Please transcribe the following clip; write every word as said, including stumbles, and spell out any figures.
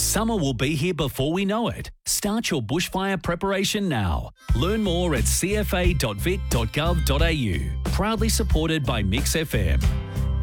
Summer will be here before we know it. Start your bushfire preparation now. Learn more at c f a dot vic dot gov dot a u. Proudly supported by Mix F M.